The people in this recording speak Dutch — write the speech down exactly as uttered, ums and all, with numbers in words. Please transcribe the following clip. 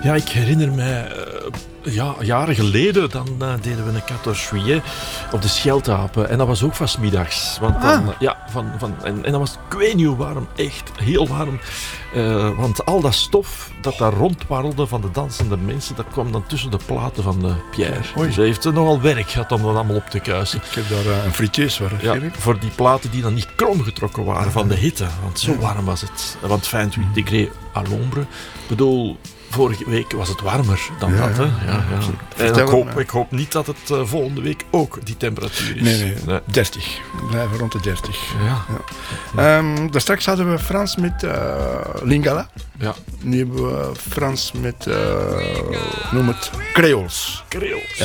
Ja, ik herinner mij... Uh, ja, jaren geleden dan uh, deden we een quatorze juillet op de Scheltapen. En dat was ook van 's middags. Want dan, ah. ja, van, van, en, en dat was, ik weet niet hoe warm, echt heel warm. Uh, want al dat stof dat daar rondwarrelde van de dansende mensen, dat kwam dan tussen de platen van de Pierre. Oei. Dus hij heeft nogal werk gehad om dat allemaal op te kuisen. Ik heb daar uh, een friteus voor. Ja, voor die platen die dan niet kromgetrokken waren ah, van de hitte. Want zo warm was het. Want vingt-huit degrés à l'ombre. Ik bedoel... Vorige week was het warmer dan ja, dat. Hè? Ja, ja. En ik hoop, ik hoop niet dat het uh, volgende week ook die temperatuur is. Nee, nee, nee. dertig. We blijven rond de dertig. Ja. Ja. Um, daar straks hadden we Frans met uh, Lingala. Ja. Nu hebben we Frans met, uh, noem het, Creoles. Creoles. Ja.